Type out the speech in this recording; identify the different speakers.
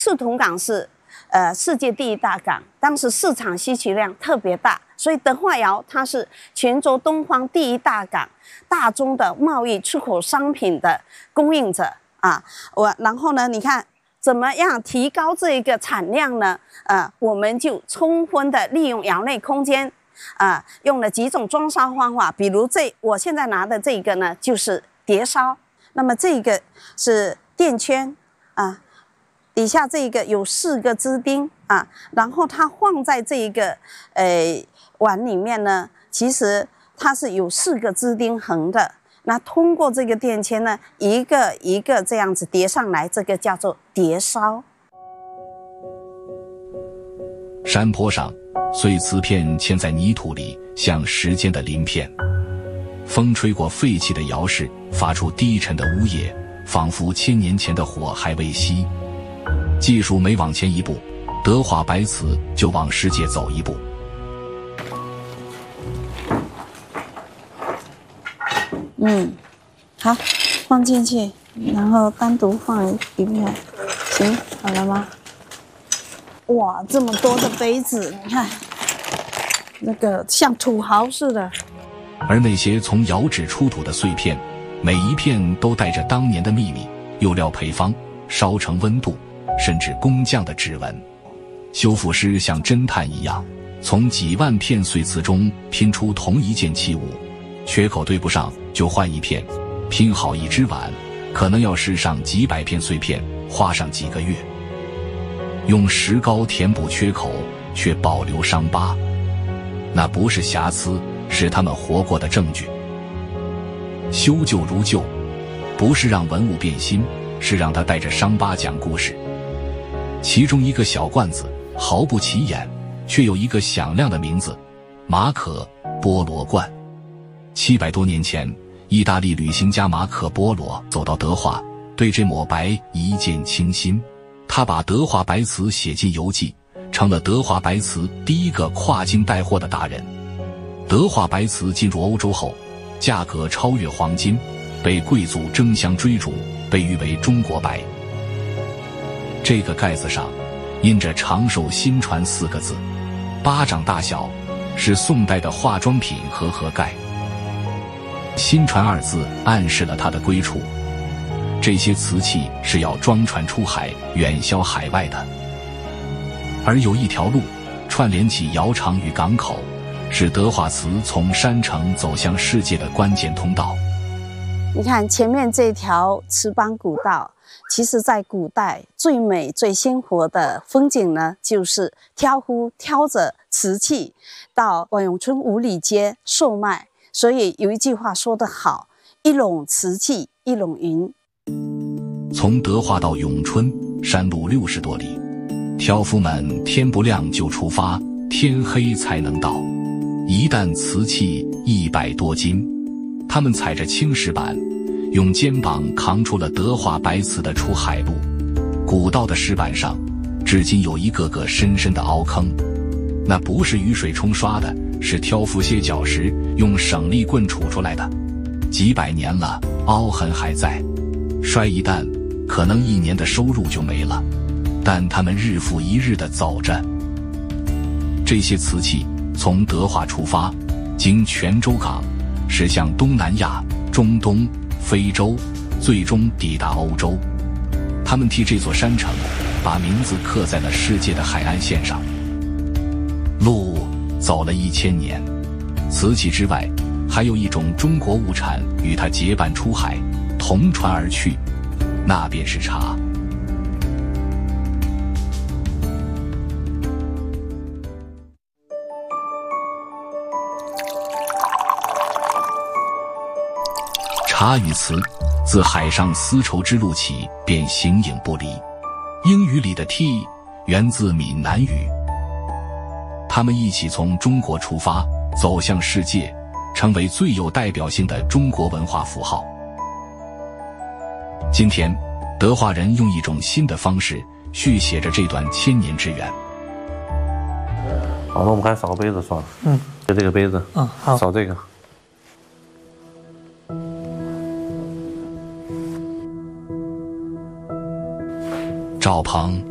Speaker 1: 菏桐港是世界第1大港，当时市场需求量特别大，所以德化窑它是泉州东方第1大港，大宗的贸易出口商品的供应者啊。然后呢，你看怎么样提高这个产量呢？我们就充分的利用窑内空间，用了几种装烧方法，比如我现在拿的这个呢，就是叠烧。那么这个是垫圈底下这个有4个支钉然后它放在这个碗里面呢，其实它是有4个支钉横的。那通过这个垫圈呢，一个一个这样子叠上来，这个叫做叠烧。
Speaker 2: 山坡上，碎瓷片嵌在泥土里，像时间的鳞片。风吹过废弃的窑室，发出低沉的呜咽，仿佛1000年前的火还未熄。技术每往前一步，德化白瓷就往世界走一步。
Speaker 1: 好，放进去，然后单独放一片，行，好了吗？哇，这么多的杯子，你看，那个像土豪似的。
Speaker 2: 而那些从窑址出土的碎片，每一片都带着当年的秘密、釉料配方、烧成温度，甚至工匠的指纹。修复师像侦探一样，从几万片碎瓷中拼出同一件器物，缺口对不上就换一片，拼好一只碗，可能要试上几百片碎片，花上几个月。用石膏填补缺口，却保留伤疤，那不是瑕疵，是他们活过的证据。修旧如旧，不是让文物变新，是让它带着伤疤讲故事。其中一个小罐子毫不起眼，却有一个响亮的名字——马可·波罗罐。700多年前，意大利旅行家马可·波罗走到德化，对这抹白一见倾心。他把德化白瓷写进游记，成了德化白瓷第一个跨境带货的达人。德化白瓷进入欧洲后，价格超越黄金，被贵族争相追逐，被誉为中国白。这个盖子上印着长寿新传4个字，巴掌大小，是宋代的化妆品和盒盖。新传2字暗示了它的归处，这些瓷器是要装船出海，远销海外的。而有一条路串联起窑厂与港口，是德化瓷从山城走向世界的关键通道。
Speaker 1: 你看前面这条瓷邦古道，其实在古代最美最鲜活的风景呢，就是挑夫挑着瓷器到万永春五里街售卖。所以有一句话说得好，一垄瓷器一垄银。
Speaker 2: 从德化到永春，山路60多里，挑夫们天不亮就出发，天黑才能到。一担瓷器100多斤，他们踩着青石板，用肩膀扛出了德化白瓷的出海路。古道的石板上，至今有一个个深深的凹坑，那不是雨水冲刷的，是挑夫歇脚时用省力棍杵出来的。几百年了，凹痕还在。摔一担，可能1年的收入就没了，但他们日复一日地走着。这些瓷器从德化出发，经泉州港，驶向东南亚、中东、非洲，最终抵达欧洲。他们替这座山城把名字刻在了世界的海岸线上。路走了1000年，瓷器之外，还有一种中国物产与它结伴出海，同船而去，那便是茶。茶与瓷自海上丝绸之路起便形影不离。英语里的 tea 源自闽南语，他们一起从中国出发，走向世界，成为最有代表性的中国文化符号。今天，德化人用一种新的方式续写着这段1000年之缘。
Speaker 3: 好，那我们还扫个杯子算了。就这个杯子。好。扫这个。
Speaker 2: 赵鹏